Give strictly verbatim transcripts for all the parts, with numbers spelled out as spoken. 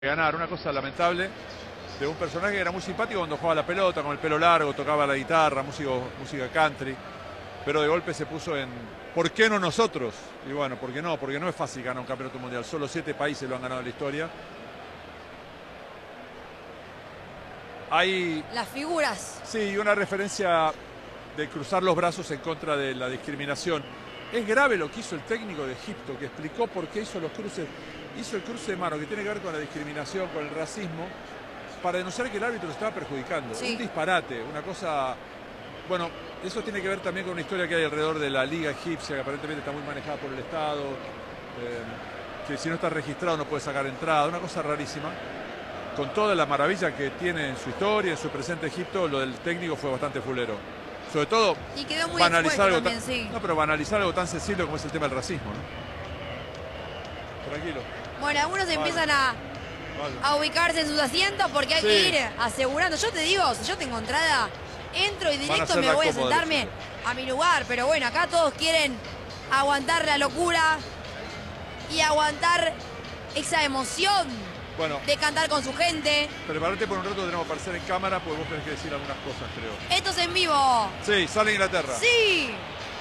ganar, una cosa lamentable de un personaje que era muy simpático cuando jugaba la pelota, con el pelo largo, tocaba la guitarra, músico, música country, pero de golpe se puso en ¿por qué no nosotros? Y bueno, ¿por qué no? Porque no es fácil ganar un campeonato mundial, solo siete países lo han ganado en la historia. Hay las figuras. Sí, una referencia de cruzar los brazos en contra de la discriminación. Es grave lo que hizo el técnico de Egipto, que explicó por qué hizo los cruces. Hizo el cruce de mano, que tiene que ver con la discriminación, con el racismo, para denunciar que el árbitro lo estaba perjudicando. Sí. Un disparate, una cosa... Bueno, eso tiene que ver también con una historia que hay alrededor de la liga egipcia, que aparentemente está muy manejada por el Estado, eh, que si no está registrado no puede sacar entrada, una cosa rarísima. Con toda la maravilla que tiene en su historia, en su presente Egipto, lo del técnico fue bastante fulero. Sobre todo, y quedó muy banalizar algo también, tan, sí. no, pero banalizar algo tan sencillo como es el tema del racismo, ¿no? Tranquilo. Bueno, algunos vale. empiezan a, vale. a ubicarse en sus asientos porque hay sí. que ir asegurando. Yo te digo, si yo tengo entrada, entro y directo me voy a sentarme a mi lugar. Pero bueno, acá todos quieren aguantar la locura y aguantar esa emoción bueno, de cantar con su gente. Prepárate por un rato, tenemos que aparecer en cámara porque vos tenés que decir algunas cosas, creo. Esto es en vivo. Sí, sale Inglaterra. Sí.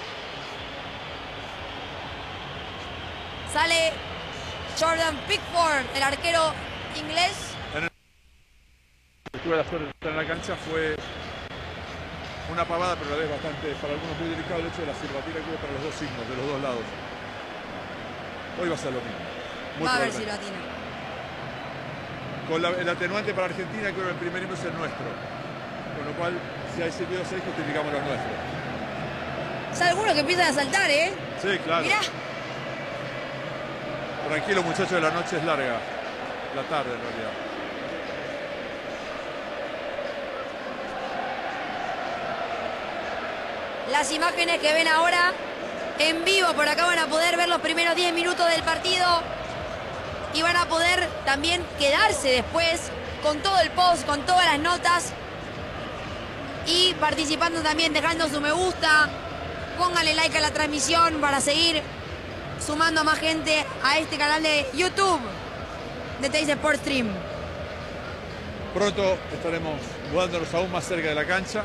Sale Jordan Pickford, el arquero inglés. En el... Tuve la suerte de estar en la cancha, fue una pavada, pero a la vez bastante, para algunos muy delicado, el hecho de la silbatina que hubo para los dos signos, de los dos lados. Hoy va a ser lo mismo. Muy va a haber silbatina. Con la, el atenuante para Argentina, creo que el primer himno es el nuestro. Con lo cual, si hay silbidos seis, justificamos los nuestros. O algunos que empiezan a saltar, ¿eh? Sí, claro. Mirá. Tranquilo, muchachos, la noche es larga. La tarde, en realidad. Las imágenes que ven ahora en vivo, por acá van a poder ver los primeros diez minutos del partido y van a poder también quedarse después con todo el post, con todas las notas y participando también, dejando su me gusta. Pónganle like a la transmisión para seguir sumando a más gente a este canal de YouTube de Teis Sport Stream. Pronto estaremos mudándonos aún más cerca de la cancha.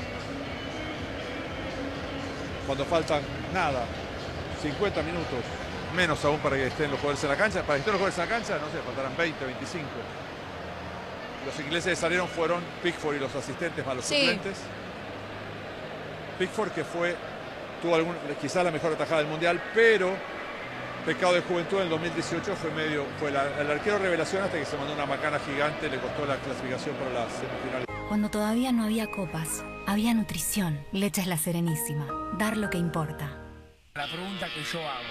Cuando faltan, nada, cincuenta minutos, menos aún para que estén los jugadores en la cancha. Para que estén los jugadores en la cancha, no sé, faltarán veinte, veinticinco. Los ingleses que salieron fueron Pickford y los asistentes más los sí. suplentes. Pickford que fue, tuvo algún, quizás la mejor atajada del Mundial, pero pecado de juventud en el dos mil dieciocho fue medio, fue la, el arquero revelación hasta que se mandó una macana gigante, le costó la clasificación para las semifinales. Cuando todavía no había copas, había nutrición. Leche es La Serenísima. Dar lo que importa. La pregunta que yo hago.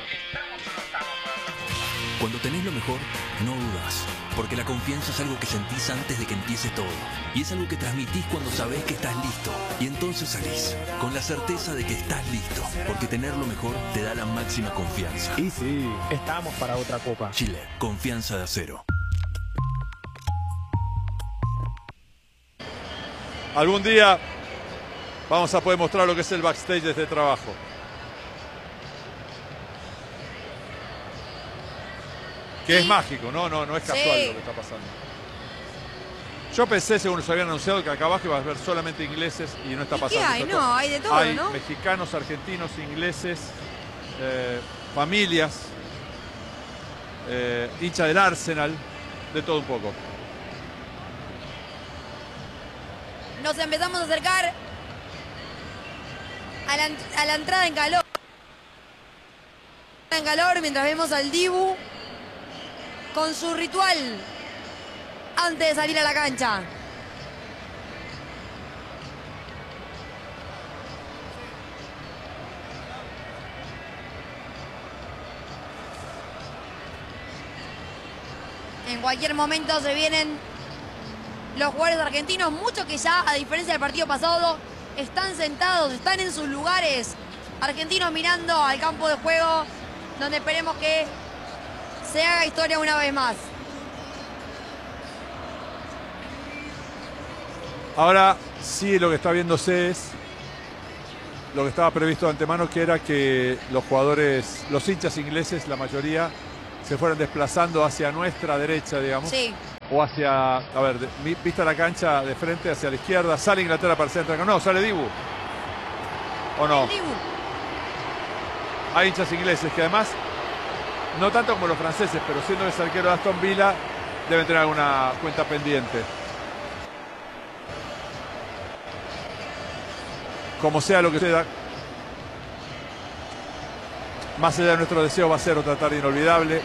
Cuando tenés lo mejor, no dudas. Porque la confianza es algo que sentís antes de que empiece todo. Y es algo que transmitís cuando sabés que estás listo. Y entonces salís, con la certeza de que estás listo. Porque tener lo mejor te da la máxima confianza. Y sí, estamos para otra copa. Chile, confianza de acero. Algún día vamos a poder mostrar lo que es el backstage de este trabajo. Que sí. es mágico, ¿no? No, no es casual sí. lo que está pasando. Yo pensé, según nos habían anunciado, que acá abajo iba a haber solamente ingleses y no está ¿Y pasando. ¿Qué hay? No, hay de todo, hay ¿no? mexicanos, argentinos, ingleses, eh, familias, eh, hincha del Arsenal, de todo un poco. Nos empezamos a acercar a la, a la entrada en calor. En calor mientras vemos al Dibu con su ritual antes de salir a la cancha. En cualquier momento se vienen los jugadores argentinos, muchos que ya, a diferencia del partido pasado, están sentados, están en sus lugares. Argentinos mirando al campo de juego, donde esperemos que se haga historia una vez más. Ahora sí lo que está viéndose es lo que estaba previsto de antemano, que era que los jugadores, los hinchas ingleses, la mayoría, se fueron desplazando hacia nuestra derecha, digamos. Sí. o hacia, a ver, de, vista la cancha de frente hacia la izquierda, sale Inglaterra para el centro, no, sale Dibu. ¿O no? Dibu. Hay hinchas ingleses que además, no tanto como los franceses, pero siendo ese arquero de Aston Villa, deben tener alguna cuenta pendiente. Como sea lo que suceda, más allá de nuestro deseo, va a ser otra tarde inolvidable.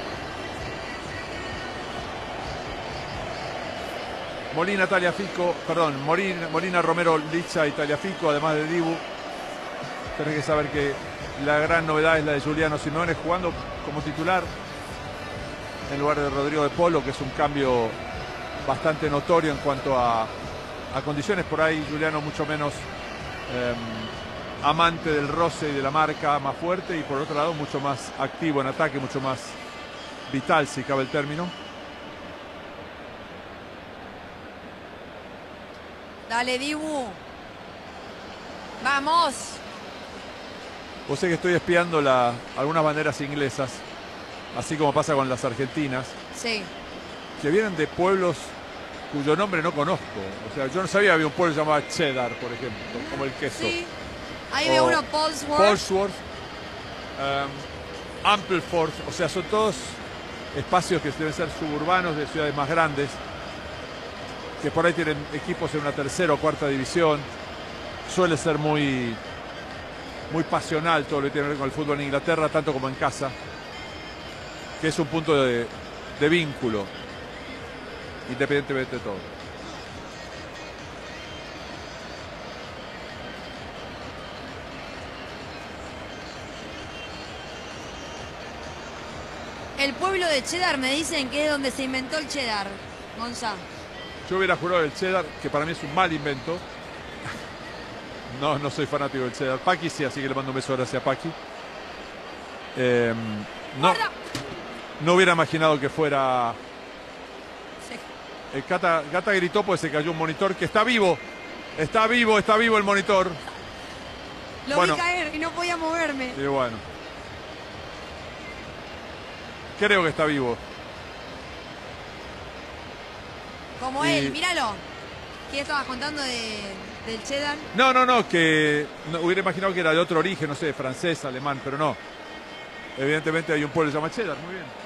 Molina, Tagliafico, perdón, Molina, Molina, Romero, Licha y Tagliafico, además de Dibu. Tenés que saber que la gran novedad es la de Giuliano Simeone jugando como titular en lugar de Rodrigo de Polo, que es un cambio bastante notorio en cuanto a, a condiciones. Por ahí Giuliano mucho menos eh, amante del roce y de la marca, más fuerte, y por otro lado mucho más activo en ataque, mucho más vital, si cabe el término. Dale, Dibu. Vamos. Vos sé que estoy espiando la, algunas banderas inglesas, así como pasa con las argentinas, Sí. que vienen de pueblos cuyo nombre no conozco. O sea, yo no sabía que había un pueblo llamado Cheddar, por ejemplo, como el queso. Sí. Ahí O veo uno, Paulsworth. Paulsworth, um, Ampleford, o sea, son todos espacios que deben ser suburbanos de ciudades más grandes, que por ahí tienen equipos en una tercera o cuarta división. Suele ser muy, muy pasional todo lo que tiene que ver con el fútbol en Inglaterra, tanto como en casa, que es un punto de, de vínculo, independientemente de todo. El pueblo de Cheddar me dicen que es donde se inventó el cheddar, Gonza. Yo hubiera jurado el cheddar, que para mí es un mal invento. No, no soy fanático del cheddar. Paqui sí, así que le mando un beso gracias a Paqui. Eh, no, ¡Guarda! no hubiera imaginado que fuera... Sí. El Cata, Gata gritó porque se cayó un monitor que está vivo. Está vivo, está vivo el monitor. Lo Bueno. vi caer y no podía moverme. Y bueno. Creo que está vivo. Como Y- él, míralo. ¿Qué estabas contando de, del cheddar? No, no, no, que no, hubiera imaginado que era de otro origen, no sé, francés, alemán, pero no. Evidentemente hay un pueblo que se llama Cheddar, muy bien.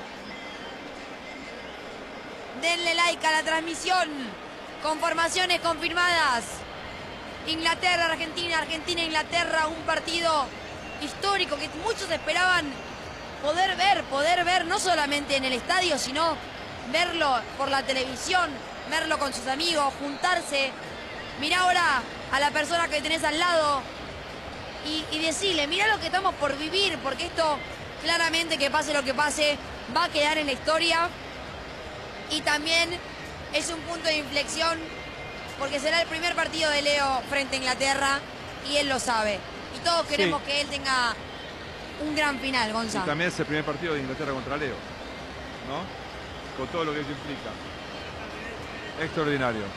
Denle like a la transmisión. Con formaciones confirmadas. Inglaterra, Argentina, Argentina, Inglaterra. Un partido histórico que muchos esperaban poder ver, poder ver no solamente en el estadio, sino verlo por la televisión, verlo con sus amigos, juntarse. Mirá ahora a la persona que tenés al lado y, y decirle, mirá lo que estamos por vivir, porque esto claramente, que pase lo que pase, va a quedar en la historia. Y también es un punto de inflexión porque será el primer partido de Leo frente a Inglaterra y él lo sabe. Y todos queremos Sí. que él tenga un gran final, Y Gonzalo. también es el primer partido de Inglaterra contra Leo, ¿no? Con todo lo que eso implica. Extraordinario.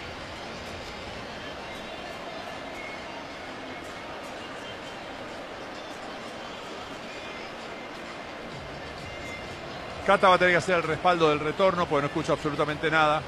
Cata va a tener que hacer el respaldo del retorno porque no escucho absolutamente nada.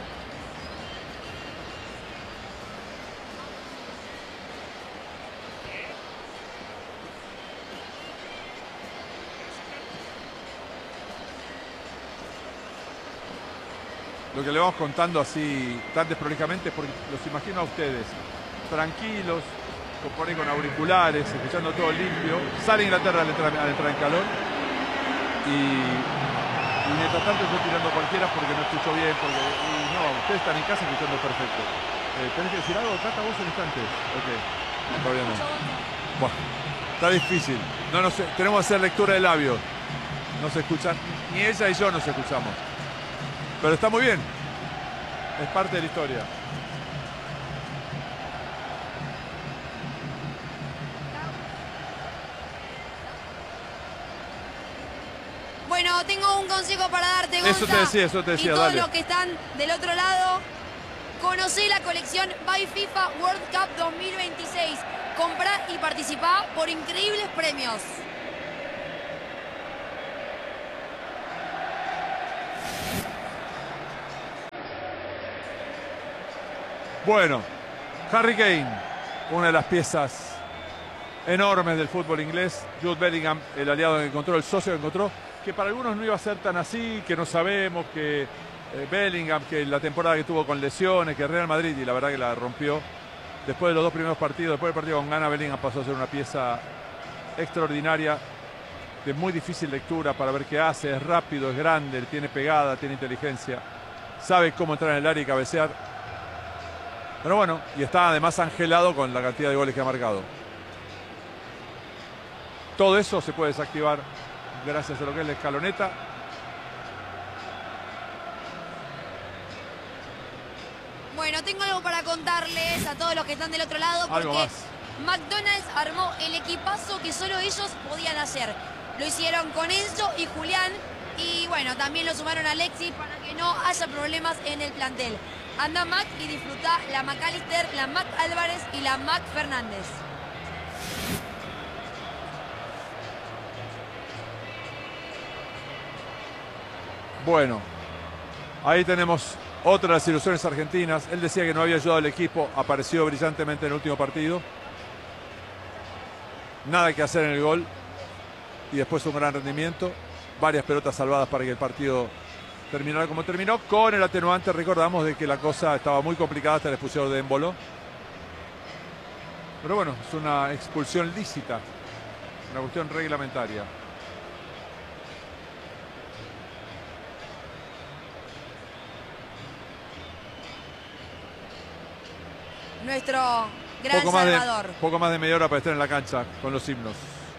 Lo que le vamos contando así tan desprolijamente es porque los imagino a ustedes tranquilos, con, por ahí con auriculares, escuchando todo limpio. Sale Inglaterra al entrar, al entrar en calor y, y mientras tanto yo tirando cualquiera porque no escucho bien, porque y no, ustedes están en casa escuchando perfecto. Eh, ¿Tenés que decir algo, Cata, vos en instantes? Ok, no, todavía no. Bueno, está difícil. No, no sé, tenemos que hacer lectura de labios. No se escuchan, ni ella y yo nos escuchamos. Pero está muy bien. Es parte de la historia. Bueno, tengo un consejo para darte, Gonza. Eso te decía, eso te decía, Y todos dale. los que están del otro lado, conocé la colección By FIFA World Cup dos mil veintiséis. Comprá y participá por increíbles premios. Bueno, Harry Kane, una de las piezas enormes del fútbol inglés. Jude Bellingham, el aliado que encontró, el socio que encontró, que para algunos no iba a ser tan así, que no sabemos, que eh, Bellingham, que la temporada que tuvo con lesiones, que Real Madrid, y la verdad que la rompió. Después de los dos primeros partidos, después del partido con Ghana, Bellingham pasó a ser una pieza extraordinaria, de muy difícil lectura para ver qué hace. Es rápido, es grande, tiene pegada, tiene inteligencia, sabe cómo entrar en el área y cabecear. Pero bueno, y está además angelado con la cantidad de goles que ha marcado. Todo eso se puede desactivar gracias a lo que es la escaloneta. Bueno, tengo algo para contarles a todos los que están del otro lado, porque McDonald's armó el equipazo que solo ellos podían hacer. Lo hicieron con Enzo y Julián, y bueno, también lo sumaron a Alexis para que no haya problemas en el plantel. Anda Mac y disfruta la McAllister, la Mac Álvarez y la Mac Fernández. Bueno, ahí tenemos otra de las ilusiones argentinas. Él decía que no había ayudado al equipo, apareció brillantemente en el último partido. Nada que hacer en el gol. Y después un gran rendimiento. Varias pelotas salvadas para que el partido terminara como terminó. Con el atenuante, recordamos, de que la cosa estaba muy complicada hasta el expulsión de Embolo. Pero bueno, es una expulsión lícita. Una cuestión reglamentaria. Nuestro gran poco más salvador. De, poco más de media hora para estar en la cancha con los himnos.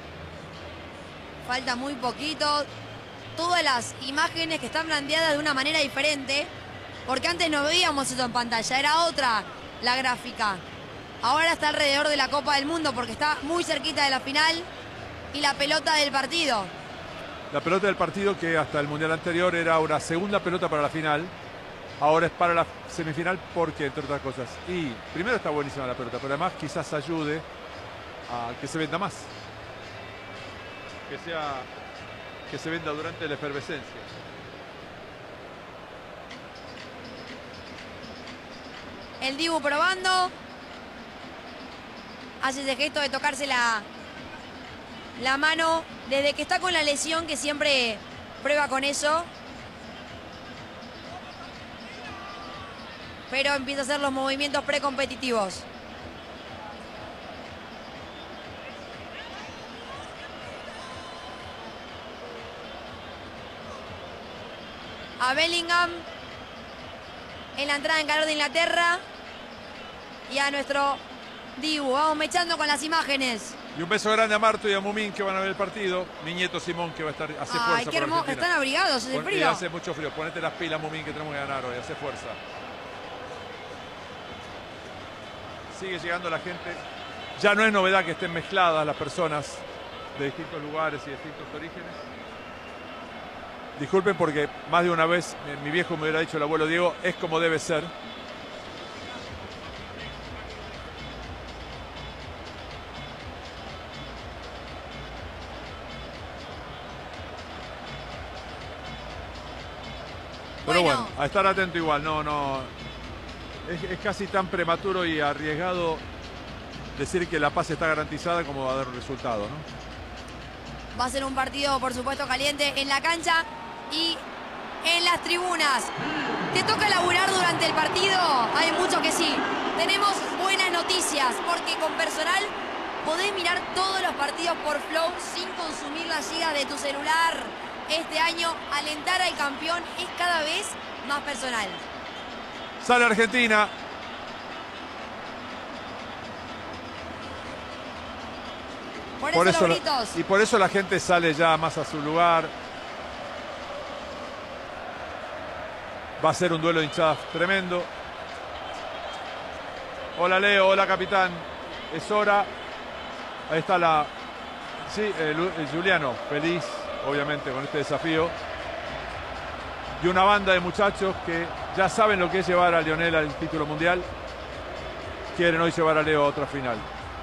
Falta muy poquito. Todas las imágenes que están planteadas de una manera diferente, porque antes no veíamos eso en pantalla, era otra la gráfica. Ahora está alrededor de la Copa del Mundo porque está muy cerquita de la final y la pelota del partido. La pelota del partido que hasta el Mundial anterior era una segunda pelota para la final. Ahora es para la semifinal porque, entre otras cosas, y primero está buenísima la pelota, pero además quizás ayude a que se venda más. Que sea, que se venda durante la efervescencia. El Dibu probando. Hace ese gesto de tocarse la, la mano desde que está con la lesión, que siempre prueba con eso. Pero empieza a hacer los movimientos precompetitivos. A Bellingham en la entrada en calor de Inglaterra. Y a nuestro Dibu. Vamos mechando con las imágenes. Y un beso grande a Marto y a Mumín, que van a ver el partido. Mi nieto Simón, que va a estar, hace fuerza. Ay, qué hermoso. Están abrigados, hace frío. Hace mucho frío. Ponete las pilas, Mumín, que tenemos que ganar hoy. Hace fuerza. Sigue llegando la gente. Ya no es novedad que estén mezcladas las personas de distintos lugares y distintos orígenes. Disculpen porque más de una vez mi viejo me hubiera dicho, el abuelo Diego, es como debe ser. Pero bueno, bueno, a estar atento igual, no, no. Es, es casi tan prematuro y arriesgado decir que la paz está garantizada como va a dar un resultado, ¿no? Va a ser un partido, por supuesto, caliente en la cancha y en las tribunas. ¿Te toca laburar durante el partido? Hay mucho que sí. Tenemos buenas noticias porque con personal podés mirar todos los partidos por Flow sin consumir las gigas de tu celular. Este año, alentar al campeón es cada vez más personal. Sale Argentina. Por, por eso, eso los gritos. Y por eso la gente sale ya más a su lugar. Va a ser un duelo de hinchadas tremendo. Hola Leo, hola capitán. Es hora. Ahí está la... Sí, el, el Juliano, feliz, obviamente, con este desafío. Y una banda de muchachos que ya saben lo que es llevar a Lionel al título mundial. Quieren hoy llevar a Leo a otra final.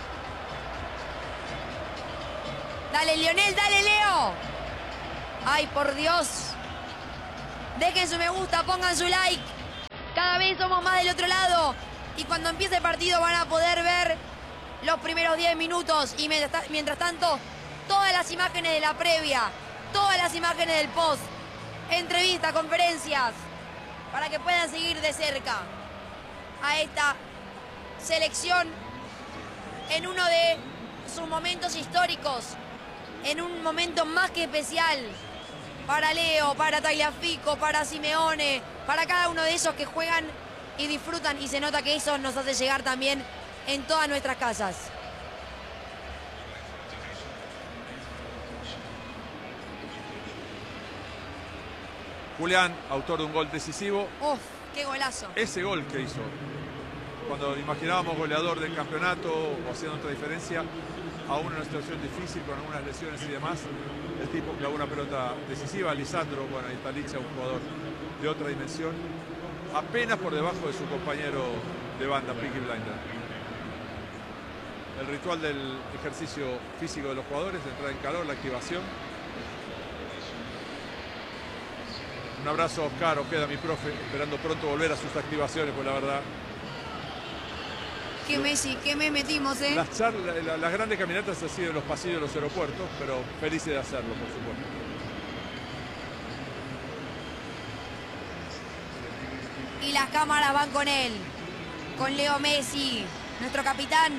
Dale, Lionel, dale, Leo. Ay, por Dios. Dejen su me gusta, pongan su like. Cada vez somos más del otro lado. Y cuando empiece el partido van a poder ver los primeros diez minutos. Y mientras, mientras tanto, todas las imágenes de la previa, todas las imágenes del post, entrevistas, conferencias, para que puedan seguir de cerca a esta selección en uno de sus momentos históricos, en un momento más que especial para Leo, para Tagliafico, para Simeone, para cada uno de esos que juegan y disfrutan, y se nota que eso nos hace llegar también en todas nuestras casas. Julián, autor de un gol decisivo. ¡Uf! ¡Qué golazo! Ese gol que hizo, cuando imaginábamos goleador del campeonato o haciendo otra diferencia, aún en una situación difícil con algunas lesiones y demás, el tipo clavó una pelota decisiva. Lisandro, bueno, ahí está Licha, un jugador de otra dimensión, apenas por debajo de su compañero de banda, Peaky Blinder. El ritual del ejercicio físico de los jugadores, de entrar en calor, la activación. Un abrazo a Oscar Ojeda, mi profe, esperando pronto volver a sus activaciones, pues la verdad. Qué Messi, qué me metimos, ¿eh? Las, charlas, la, las grandes caminatas han sido en los pasillos de los aeropuertos, pero felices de hacerlo, por supuesto. Y las cámaras van con él, con Leo Messi, nuestro capitán.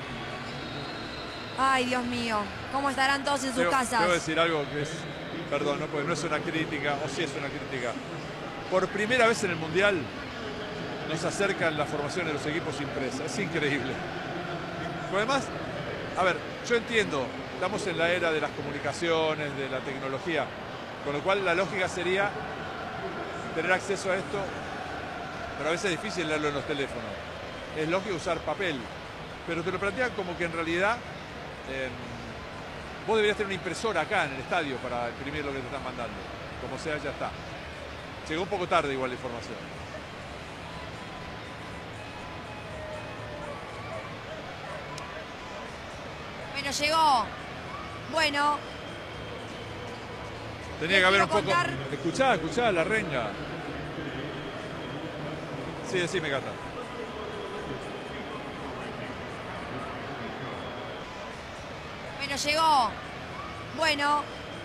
Ay, Dios mío, ¿cómo estarán todos en sus Debo, casas? debo decir algo que es, perdón, no, porque no es una crítica, o sí es una crítica. Por primera vez en el Mundial nos acercan la formación de los equipos impresa. Es increíble. Pero además, a ver, yo entiendo, estamos en la era de las comunicaciones, de la tecnología, con lo cual la lógica sería tener acceso a esto, pero a veces es difícil leerlo en los teléfonos. Es lógico usar papel, pero te lo plantean como que en realidad eh, vos deberías tener una impresora acá en el estadio para imprimir lo que te están mandando. Como sea, ya está. Llegó un poco tarde igual la información. Bueno, llegó. Bueno. Tenía que haber un poco... Contar... Escuchá, escuchá, la renga. Sí, decime, Gata. Bueno, llegó. Bueno.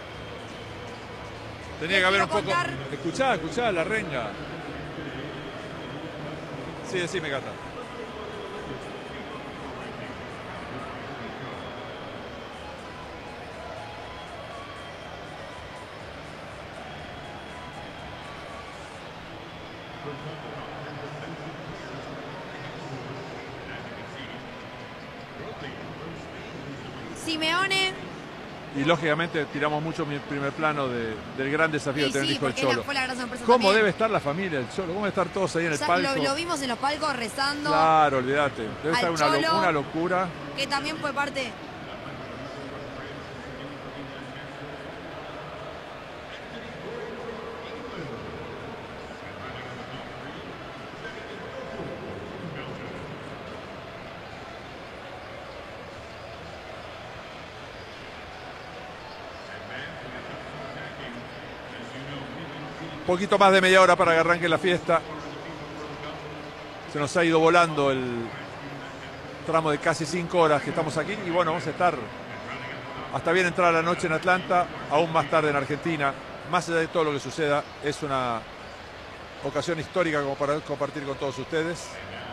Tenía que haber un poco... Contar... Escuchá, escuchá, la renga. Sí, decime, Gata. Simeone. Y lógicamente tiramos mucho mi primer plano de, del gran desafío sí, de tener sí, hijo el Cholo. Fue la gran sorpresa ¿Cómo también. debe estar la familia del Cholo? ¿Cómo debe estar todos ahí en el ya palco? Lo, lo vimos en los palcos rezando. Claro, olvídate. Debe estar una, Cholo, una locura. Que también fue parte... Poquito más de media hora para que arranque la fiesta. Se nos ha ido volando el tramo de casi cinco horas que estamos aquí. Y bueno, vamos a estar hasta bien entrada la noche en Atlanta, aún más tarde en Argentina. Más allá de todo lo que suceda, es una ocasión histórica como para compartir con todos ustedes.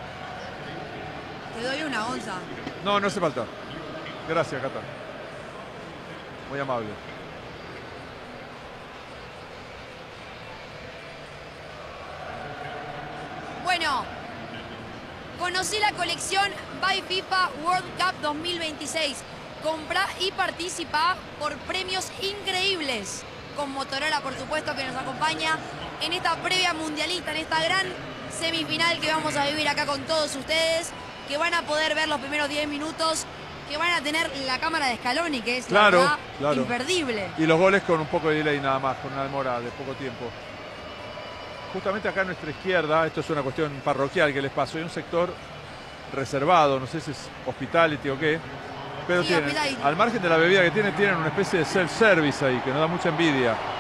Te doy una onza. No, no hace falta. Gracias, Cata. Muy amable. Bueno, conocí la colección By FIFA World Cup dos mil veintiséis. Comprá y participa por premios increíbles. Con Motorola, por supuesto, que nos acompaña en esta previa mundialista, en esta gran semifinal que vamos a vivir acá con todos ustedes, que van a poder ver los primeros diez minutos, que van a tener la cámara de Scaloni, que es claro, la verdad claro. imperdible. Y los goles con un poco de delay nada más, con una demora de poco tiempo. Justamente acá a nuestra izquierda, esto es una cuestión parroquial que les paso, hay un sector reservado, no sé si es hospitality o qué, pero sí, tienen, al margen de la bebida que tienen, tienen una especie de self-service ahí, que nos da mucha envidia.